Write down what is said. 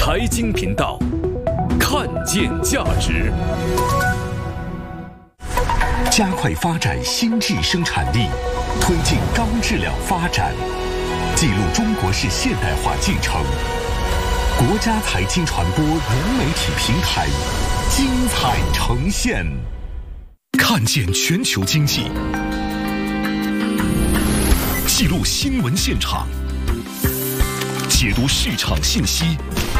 财经频道，看见价值， 加快发展新质生产力，推进高质量发展，记录中国式现代化进程。国家财经传播融媒体平台精彩呈现，看见全球经济，记录新闻现场，解读市场信息，